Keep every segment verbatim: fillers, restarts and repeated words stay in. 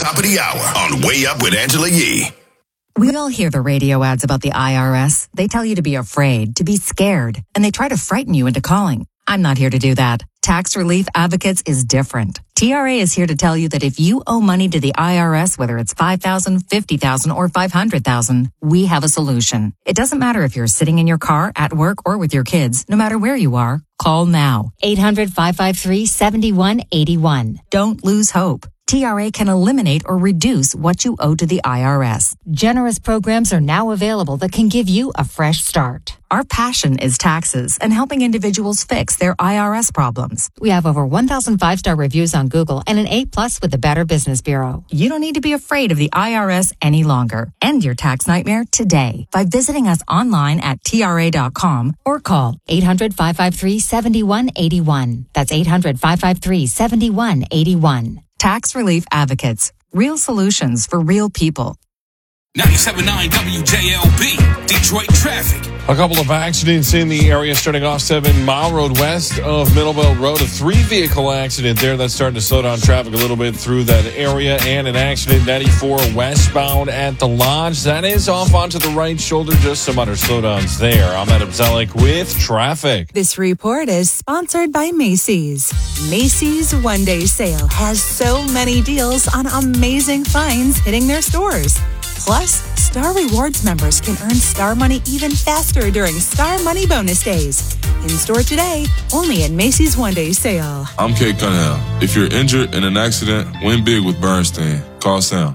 Top of the hour on Way Up with Angela Yee. We all hear the radio ads about the I R S. They tell you to be afraid, to be scared, and they try to frighten you into calling. I'm not here to do that. Tax Relief Advocates is different. T R A is here to tell you that if you owe money to the I R S, whether it's five thousand dollars, fifty thousand dollars, or five hundred thousand dollars, we have a solution. It doesn't matter if you're sitting in your car, at work, or with your kids. No matter where you are, call now. eight hundred, five five three, seven one eight one. Don't lose hope. T R A can eliminate or reduce what you owe to the I R S. Generous programs are now available that can give you a fresh start. Our passion is taxes and helping individuals fix their I R S problems. We have over one thousand five-star reviews on Google and an A plus with the Better Business Bureau. You don't need to be afraid of the I R S any longer. End your tax nightmare today by visiting us online at T R A dot com or call eight hundred, five five three, seven one eight one. That's eight hundred, five five three, seven one eight one. Tax Relief Advocates. Real solutions for real people. ninety-seven point nine W J L B, Detroit traffic. A couple of accidents in the area starting off seven Mile Road west of Middlebelt Road. A three-vehicle accident there that's starting to slow down traffic a little bit through that area. And an accident ninety-four westbound at the Lodge. That is off onto the right shoulder. Just some other slowdowns there. I'm Adam Zellick with traffic. This report is sponsored by Macy's. Macy's One Day Sale has so many deals on amazing finds hitting their stores. Plus, Star Rewards members can earn Star Money even faster during Star Money Bonus Days. In store today, only at Macy's One Day Sale. I'm Kate Cunningham. If you're injured in an accident, win big with Bernstein. Call Sam.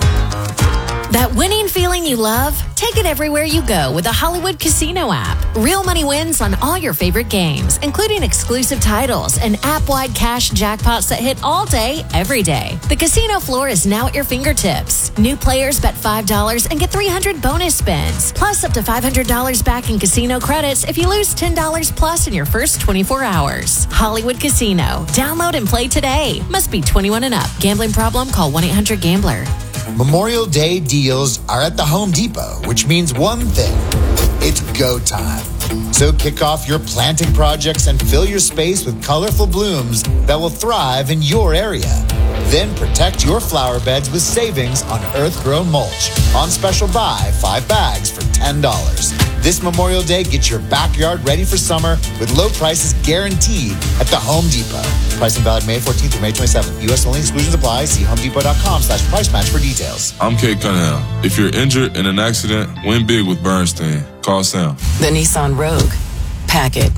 That winning feeling you love? Take it everywhere you go with the Hollywood Casino app. Real money wins on all your favorite games, including exclusive titles and app-wide cash jackpots that hit all day, every day. The casino floor is now at your fingertips. New players bet five dollars and get three hundred bonus spins, plus up to five hundred dollars back in casino credits if you lose ten dollars plus in your first twenty-four hours. Hollywood Casino. Download and play today. Must be twenty-one and up. Gambling problem? Call one eight hundred gambler. Memorial Day deals are at the Home Depot, which means one thing. It's go time. So kick off your planting projects and fill your space with colorful blooms that will thrive in your area. Then protect your flower beds with savings on earth-grown mulch. On special buy, five bags for ten dollars. This Memorial Day, get your backyard ready for summer with low prices guaranteed at the Home Depot. Pricing valid May fourteenth through May twenty-seventh. U S only exclusions apply. See homedepot.com slash price match for details. I'm Kate Cunningham. If you're injured in an accident, win big with Bernstein. Call Sam. The Nissan Rogue. Pack it.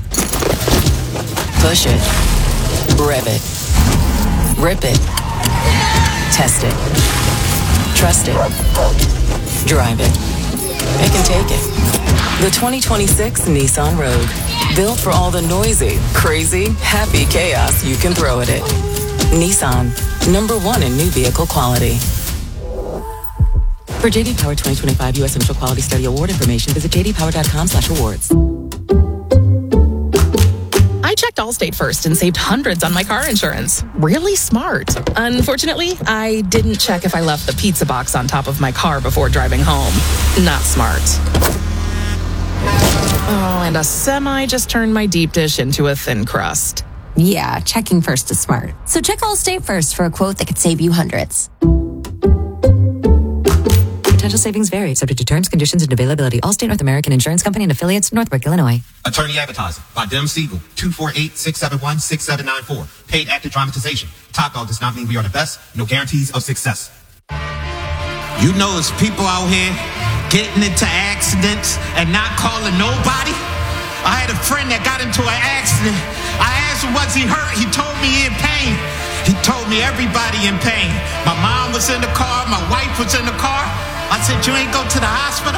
Push it. Rev it. Rip it. Test it. Trust it. Drive it. It can take it. The twenty twenty-six Nissan Rogue. Built for all the noisy, crazy, happy chaos you can throw at it. Nissan. Number one in new vehicle quality. For J D Power twenty twenty-five U S Initial Quality Study Award information, visit j d power dot com slash awards. I checked Allstate first and saved hundreds on my car insurance. Really smart. Unfortunately, I didn't check if I left the pizza box on top of my car before driving home. Not smart. Oh, and a semi just turned my deep dish into a thin crust. Yeah, checking first is smart. So check Allstate first for a quote that could save you hundreds. Potential savings vary, subject to terms, conditions, and availability. Allstate North American Insurance Company and affiliates, Northbrook, Illinois. Attorney Advertising by Dem Siegel, two four eight, six seven one, six seven nine four. Paid active dramatization. Top Dog does not mean we are the best. No guarantees of success. You know it's people out here getting into accidents and not calling nobody. I had a friend that got into an accident. I asked him, was he hurt? He told me he in pain. He told me everybody in pain. My mom was in the car. My wife was in the car. I said, you ain't go to the hospital?